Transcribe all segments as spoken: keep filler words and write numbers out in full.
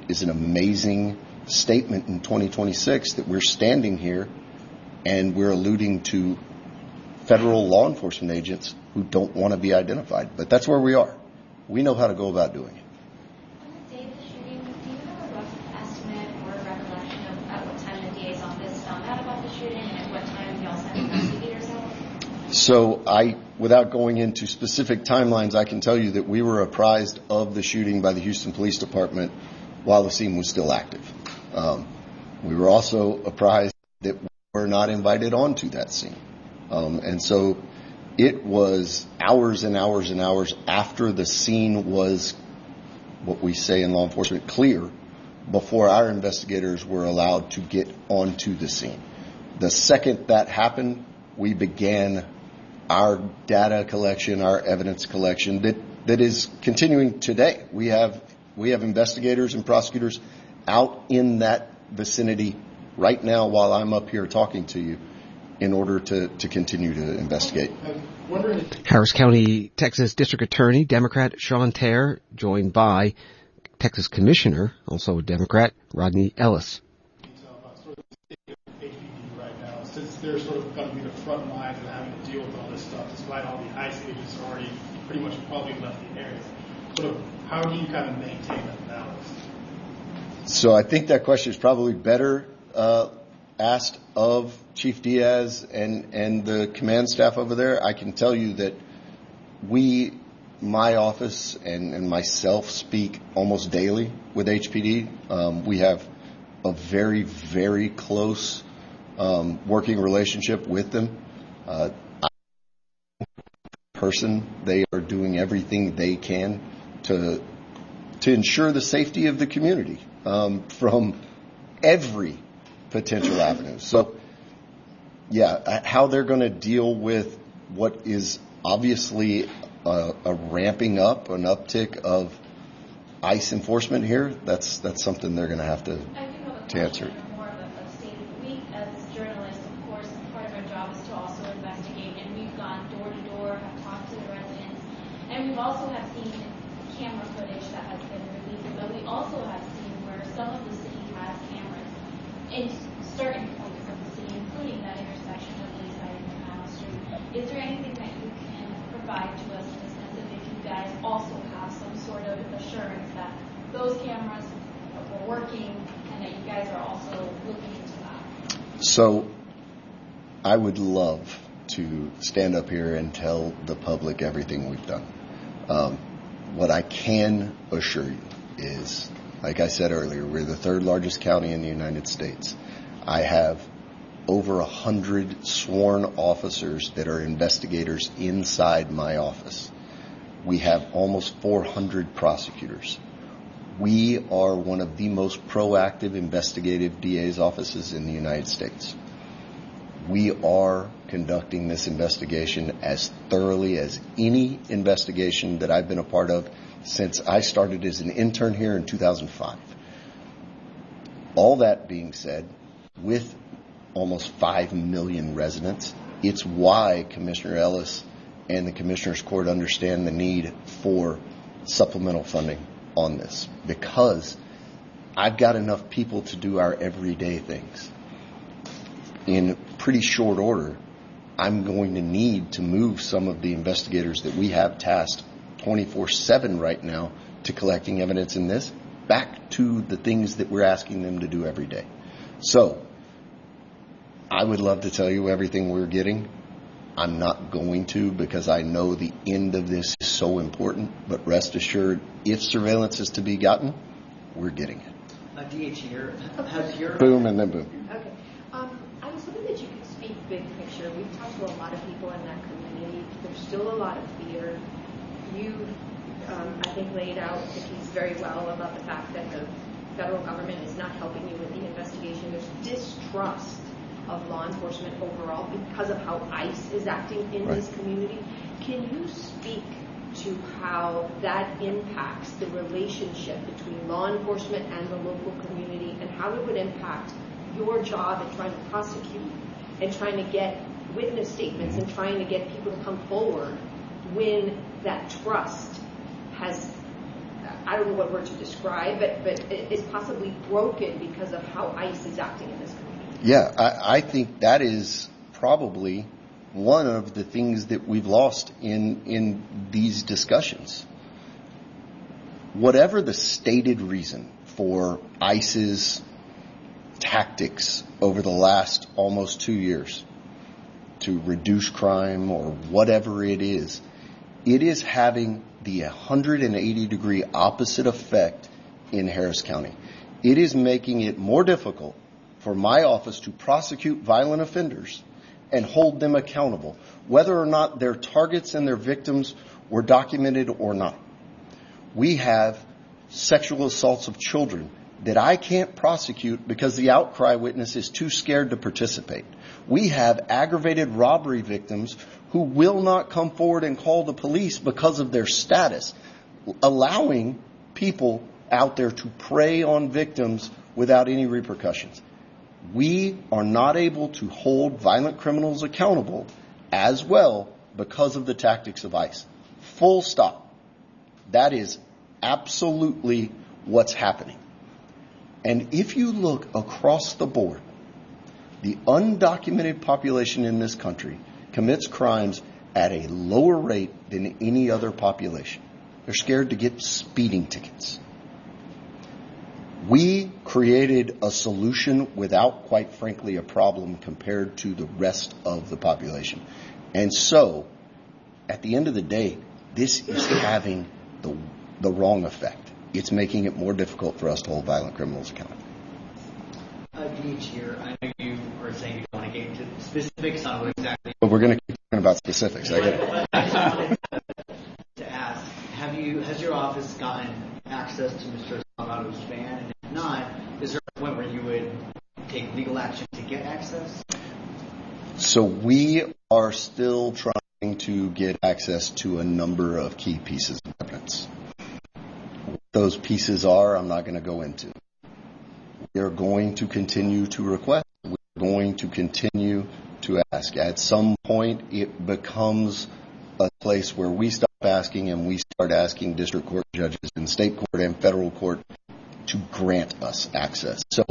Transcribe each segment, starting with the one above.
is an amazing statement in twenty twenty-six that we're standing here and we're alluding to federal law enforcement agents who don't want to be identified. But that's where we are. We know how to go about doing it. On the day of the shooting, do you have a rough estimate or a recollection of at what time the D A's office found out about the shooting and at what time y'all sent investigators out? So I, without going into specific timelines, I can tell you that we were apprised of the shooting by the Houston Police Department while the scene was still active. Um, we were also apprised that we were not invited onto that scene. Um, and so it was hours and hours and hours after the scene was, what we say in law enforcement, clear, before our investigators were allowed to get onto the scene. The second that happened, we began our data collection, our evidence collection that, that is continuing today. We have we have investigators and prosecutors out in that vicinity right now while I'm up here talking to you in order to, to continue to investigate. Harris County, Texas District Attorney, Democrat Sean Terre, joined by Texas Commissioner, also a Democrat, Rodney Ellis. Since they're sort of going to be the front lines and having to deal with all this stuff, despite all the ICE agents are already pretty much probably left the area. Sort of, how do you kind of maintain that balance? So I think that question is probably better uh, asked of Chief Diaz and, and the command staff over there. I can tell you that we, my office and, and myself, speak almost daily with H P D. Um, we have a very, very close Um, working relationship with them. Uh, person, they are doing everything they can to to ensure the safety of the community um, from every potential avenue. So, yeah, how they're going to deal with what is obviously a, a ramping up, an uptick of ICE enforcement here, that's that's something they're going to have to, to answer. And we've also have seen camera footage that has been released, but we also have seen where some of the city has cameras in certain points of the city, including that intersection of Leaside and Canal Street. Is there anything that you can provide to us in the sense of if you guys also have some sort of assurance that those cameras are working and that you guys are also looking into that? So I would love to stand up here and tell the public everything we've done. Um, what I can assure you is, like I said earlier, we're the third largest county in the United States. I have over a hundred sworn officers that are investigators inside my office. We have almost four hundred prosecutors. We are one of the most proactive investigative D A's offices in the United States. We are conducting this investigation as thoroughly as any investigation that I've been a part of since I started as an intern here in two thousand five. All that being said, with almost five million residents, it's why Commissioner Ellis and the Commissioner's Court understand the need for supplemental funding on this, because I've got enough people to do our everyday things. In pretty short order, I'm going to need to move some of the investigators that we have tasked twenty-four seven right now to collecting evidence in this back to the things that we're asking them to do every day. So I would love to tell you everything we're getting. I'm not going to, because I know the end of this is so important. But rest assured, if surveillance is to be gotten, we're getting it. Uh, D H here, has your... Boom and then boom. Okay. Um, I was hoping that you could speak big picture. We've talked to a lot of people in that community. There's still a lot of fear. You, um, I think, laid out the case very well about the fact that the federal government is not helping you with the investigation. There's distrust of law enforcement overall because of how ICE is acting in right. this community. Can you speak to how that impacts the relationship between law enforcement and the local community, and how it would impact your job in trying to prosecute and trying to get witness statements and trying to get people to come forward when that trust has, I don't know what word to describe, but, but it is possibly broken because of how ICE is acting in this community. Yeah, I, I think that is probably one of the things that we've lost in in these discussions. Whatever the stated reason for ICE's tactics over the last almost two years to reduce crime or whatever it is, it is having the one hundred eighty degree opposite effect in Harris County. It is making it more difficult for my office to prosecute violent offenders and hold them accountable, whether or not their targets and their victims were documented or not. We have sexual assaults of children that I can't prosecute because the outcry witness is too scared to participate. We have aggravated robbery victims who will not come forward and call the police because of their status, allowing people out there to prey on victims without any repercussions. We are not able to hold violent criminals accountable as well because of the tactics of ICE. Full stop. That is absolutely what's happening. And if you look across the board, the undocumented population in this country commits crimes at a lower rate than any other population. They're scared to get speeding tickets. We created a solution without, quite frankly, a problem compared to the rest of the population. And so, at the end of the day, this is having the, the wrong effect. It's making it more difficult for us to hold violent criminals accountable. Uh, D H here, I know you were saying you don't want to get into specifics on what exactly. But we're going to keep talking about specifics. I get it. I just wanted to ask, have you, has your office gotten access to Mister Salgado's van? And if not, is there a point where you would take legal action to get access? So we are still trying to get access to a number of key pieces of evidence. What those pieces are, I'm not going to go into. We are going to continue to request. We're going to continue to ask. At some point, it becomes a place where we stop asking and we start asking district court judges and state court and federal court to grant us access. So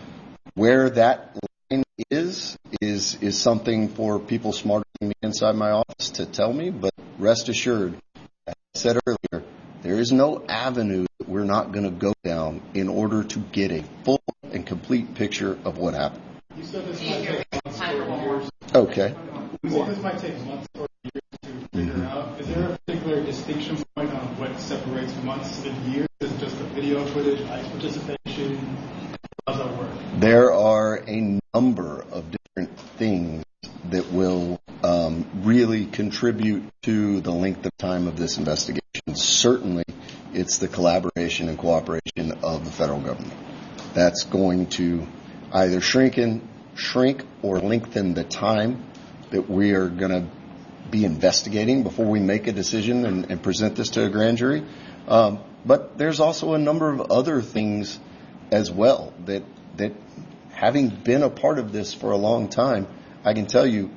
where that line is, is, is something for people smarter than me inside my office to tell me, but rest assured, as I said earlier, there is no avenue that we're not going to go down in order to get a full and complete picture of what happened. You said this might take months or years. Okay. You said this might take months or years to figure mm-hmm. out. Is there a particular distinction point on what separates months and years? Is it just the video footage, ICE participation? How does that work? There are a number of different things that will um, really contribute to the length of time of this investigation. Certainly, it's the collaboration and cooperation of the federal government. That's going to either shrink, in, shrink or lengthen the time that we are going to be investigating before we make a decision and, and present this to a grand jury. Um, but there's also a number of other things as well that that having been a part of this for a long time, I can tell you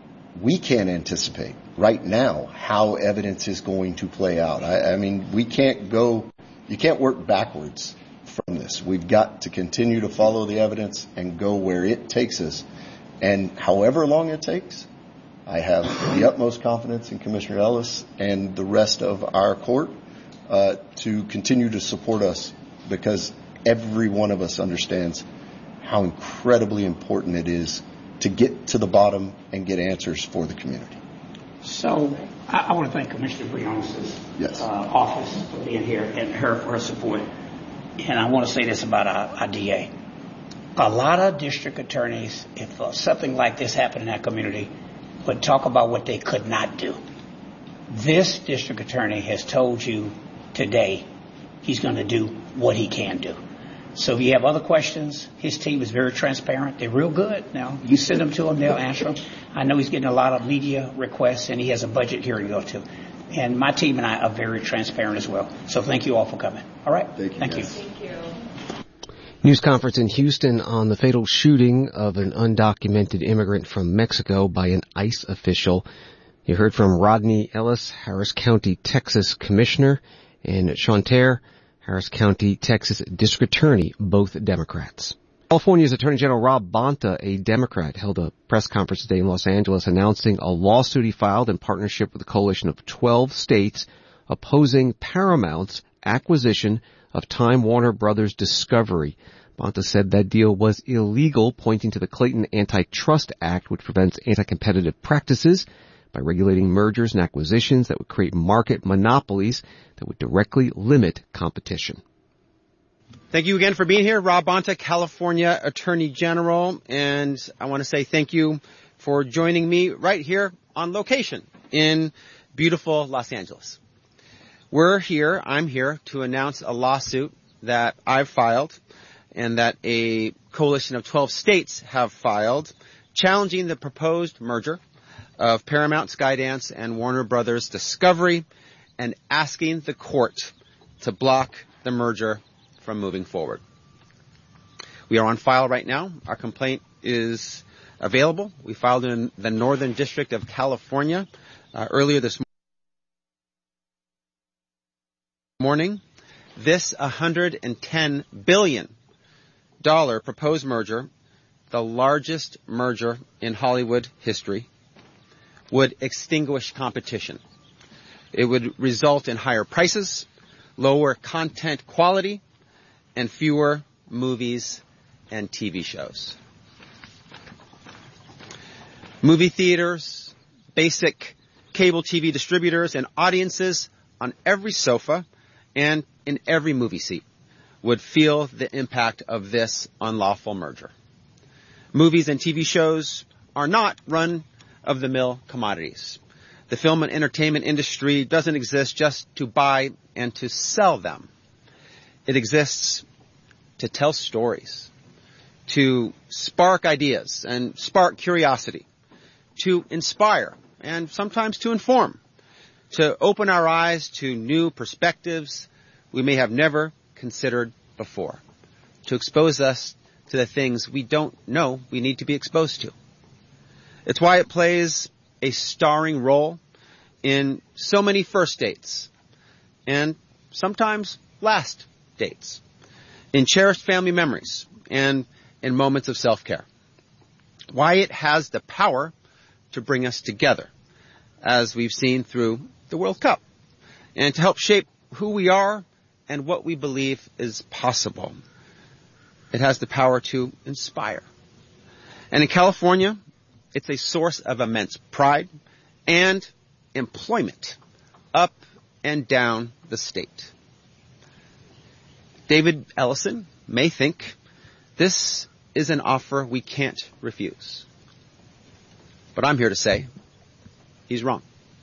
we can't anticipate right now how evidence is going to play out. I, I mean, we can't go, you can't work backwards from this. We've got to continue to follow the evidence and go where it takes us. And however long it takes, I have the utmost confidence in Commissioner Ellis and the rest of our court uh, to continue to support us, because every one of us understands how incredibly important it is to get to the bottom and get answers for the community. So I, I want to thank Commissioner Briones' yes. uh, office for being here and her for her support. And I want to say this about our, our D A. A lot of district attorneys, if uh, something like this happened in our community, would talk about what they could not do. This district attorney has told you today he's going to do what he can do. So if you have other questions, his team is very transparent. They're real good. Now, you send them to him, they'll answer them. I know he's getting a lot of media requests, and he has a budget here to go to. And my team and I are very transparent as well. So thank you all for coming. All right? Thank you. Thank you. Thank you. News conference in Houston on the fatal shooting of an undocumented immigrant from Mexico by an ICE official. You heard from Rodney Ellis, Harris County, Texas Commissioner, and Sean Terre, Harris County, Texas District Attorney, both Democrats. California's Attorney General Rob Bonta, a Democrat, held a press conference today in Los Angeles announcing a lawsuit he filed in partnership with a coalition of twelve states opposing Paramount's acquisition of Time Warner Brothers Discovery. Bonta said that deal was illegal, pointing to the Clayton Antitrust Act, which prevents anti-competitive practices by regulating mergers and acquisitions that would create market monopolies that would directly limit competition. Thank you again for being here. Rob Bonta, California Attorney General. And I want to say thank you for joining me right here on location in beautiful Los Angeles. We're here, I'm here to announce a lawsuit that I've filed and that a coalition of twelve states have filed challenging the proposed merger of Paramount, Skydance, and Warner Brothers Discovery and asking the court to block the merger from moving forward. We are on file right now. Our complaint is available. We filed in the Northern District of California uh, earlier this morning. This one hundred ten billion dollars proposed merger, the largest merger in Hollywood history, would extinguish competition. It would result in higher prices, lower content quality, and fewer movies and T V shows. Movie theaters, basic cable T V distributors, and audiences on every sofa and in every movie seat would feel the impact of this unlawful merger. Movies and T V shows are not run-of-the-mill commodities. The film and entertainment industry doesn't exist just to buy and to sell them. It exists to tell stories, to spark ideas and spark curiosity, to inspire and sometimes to inform, to open our eyes to new perspectives we may have never considered before, to expose us to the things we don't know we need to be exposed to. It's why it plays a starring role in so many first dates and sometimes last dates, in cherished family memories and in moments of self-care. Why it has the power to bring us together, as we've seen through the World Cup, and to help shape who we are and what we believe is possible. It has the power to inspire. And in California, it's a source of immense pride and employment up and down the state. David Ellison may think this is an offer we can't refuse. But I'm here to say he's wrong.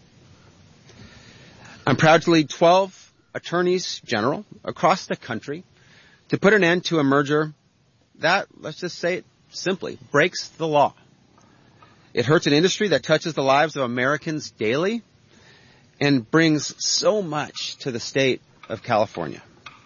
I'm proud to lead twelve attorneys general across the country to put an end to a merger that, let's just say it simply, breaks the law. It hurts an industry that touches the lives of Americans daily and brings so much to the state of California.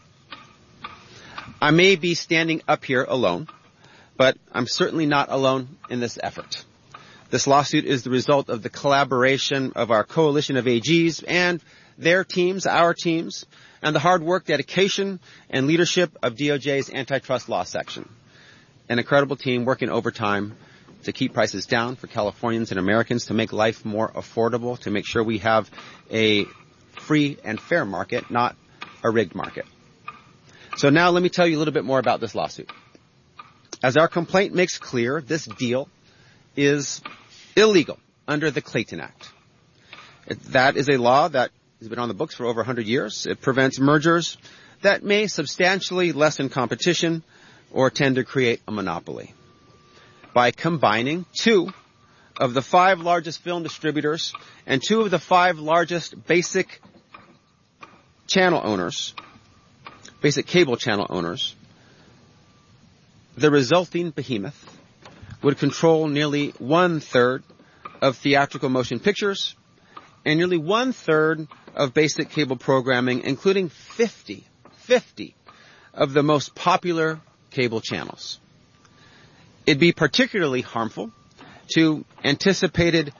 I may be standing up here alone, but I'm certainly not alone in this effort. This lawsuit is the result of the collaboration of our coalition of A Gs and their teams, our teams, and the hard work, dedication, and leadership of D O J's antitrust law section. An incredible team working overtime to keep prices down for Californians and Americans, to make life more affordable, to make sure we have a free and fair market, not a rigged market. So now let me tell you a little bit more about this lawsuit. As our complaint makes clear, this deal is illegal under the Clayton Act. It, that is a law that has been on the books for over one hundred years. It prevents mergers that may substantially lessen competition or tend to create a monopoly. By combining two of the five largest film distributors and two of the five largest basic channel owners, basic cable channel owners, the resulting behemoth would control nearly one-third of theatrical motion pictures and nearly one-third of basic cable programming, including fifty, fifty of the most popular cable channels. It'd be particularly harmful to anticipated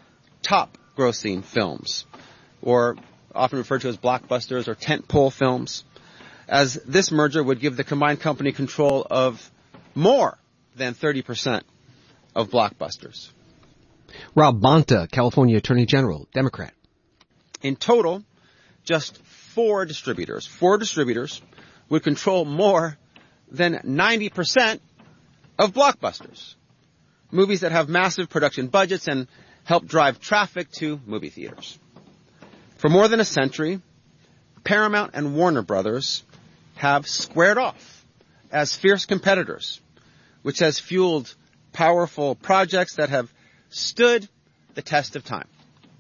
top-grossing films, or often referred to as blockbusters or tentpole films, as this merger would give the combined company control of more than thirty percent of Blockbusters. Rob Bonta, California Attorney General, Democrat. In total, just four distributors, four distributors would control more than ninety percent of Blockbusters, movies that have massive production budgets and help drive traffic to movie theaters. For more than a century, Paramount and Warner Brothers have squared off as fierce competitors, which has fueled powerful projects that have stood the test of time.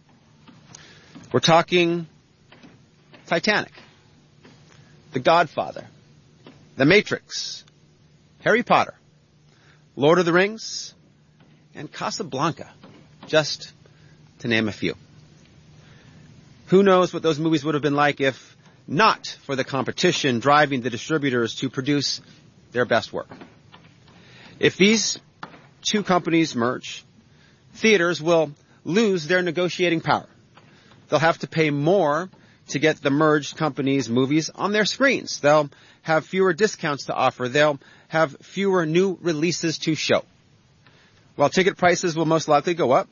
We're talking Titanic, The Godfather, The Matrix, Harry Potter, Lord of the Rings, and Casablanca, just to name a few. Who knows what those movies would have been like if not for the competition driving the distributors to produce their best work. If these two companies merge, theaters will lose their negotiating power. They'll have to pay more to get the merged companies' movies on their screens. They'll have fewer discounts to offer. They'll have fewer new releases to show. While ticket prices will most likely go up,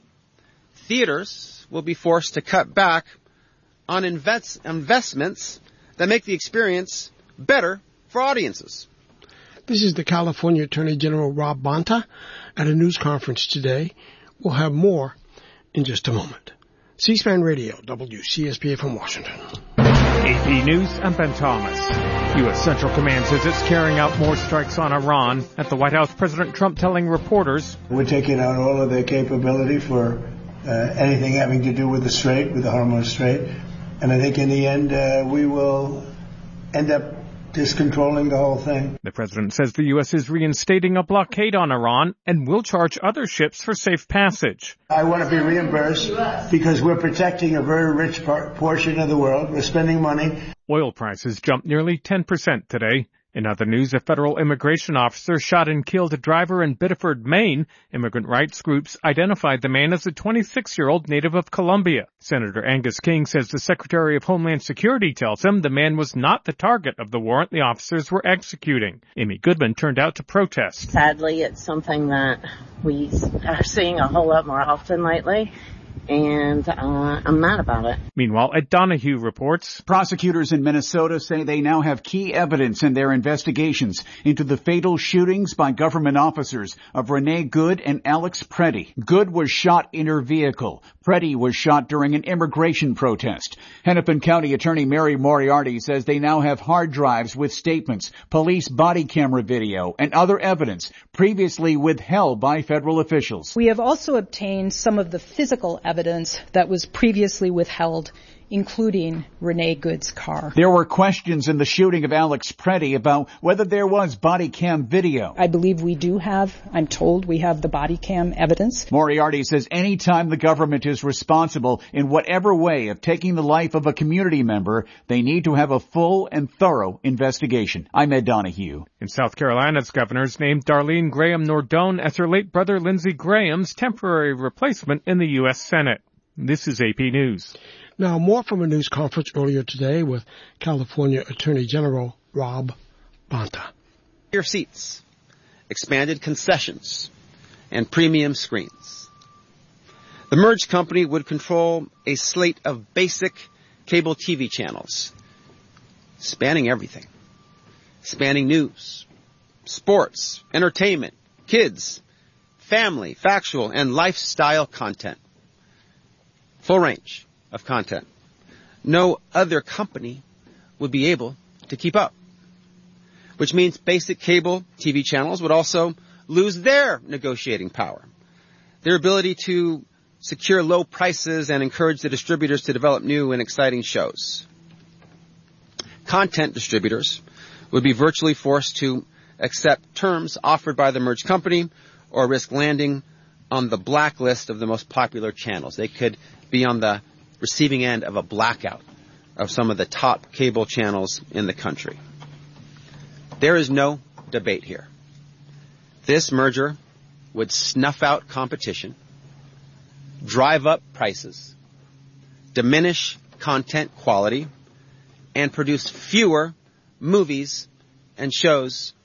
theaters will be forced to cut back on invest- investments that make the experience better for audiences. This is the California Attorney General Rob Bonta at a news conference today. We'll have more in just a moment. C-SPAN Radio, W C S P A from Washington. A P News, I'm Ben Thomas. U S Central Command says it's carrying out more strikes on Iran. At the White House, President Trump telling reporters, we're taking out all of their capability for uh, anything having to do with the Strait, with the Hormuz Strait. And I think in the end, uh, we will end up discontrolling the whole thing. The president says the U S is reinstating a blockade on Iran and will charge other ships for safe passage. I want to be reimbursed because we're protecting a very rich par- portion of the world. We're spending money. Oil prices jumped nearly ten percent today. In other news, a federal immigration officer shot and killed a driver in Biddeford, Maine. Immigrant rights groups identified the man as a twenty-six-year-old native of Colombia. Senator Angus King says the Secretary of Homeland Security tells him the man was not the target of the warrant the officers were executing. Amy Goodman turned out to protest. Sadly, it's something that we are seeing a whole lot more often lately. And uh, I'm mad about it. Meanwhile, Ed Donahue reports, prosecutors in Minnesota say they now have key evidence in their investigations into the fatal shootings by government officers of Renee Good and Alex Preddy. Good was shot in her vehicle. Preddy was shot during an immigration protest. Hennepin County Attorney Mary Moriarty says they now have hard drives with statements, police body camera video, and other evidence previously withheld by federal officials. We have also obtained some of the physical evidence evidence that was previously withheld, including Renee Good's car. There were questions in the shooting of Alex Preddy about whether there was body cam video. I believe we do have, I'm told we have the body cam evidence. Moriarty says any time the government is responsible in whatever way of taking the life of a community member, they need to have a full and thorough investigation. I'm Ed Donahue. In South Carolina's governors named Darlene Graham Nordone as her late brother Lindsey Graham's temporary replacement in the U S Senate. This is A P News. Now, more from a news conference earlier today with California Attorney General Rob Bonta. Your seats, expanded concessions, and premium screens. The merged company would control a slate of basic cable T V channels, spanning everything. Spanning news, sports, entertainment, kids, family, factual, and lifestyle content. Full range of content. No other company would be able to keep up. Which means basic cable T V channels would also lose their negotiating power. Their ability to secure low prices and encourage the distributors to develop new and exciting shows. Content distributors would be virtually forced to accept terms offered by the merged company or risk landing on the blacklist of the most popular channels. They could be on the receiving end of a blackout of some of the top cable channels in the country. There is no debate here. This merger would snuff out competition, drive up prices, diminish content quality, and produce fewer movies and shows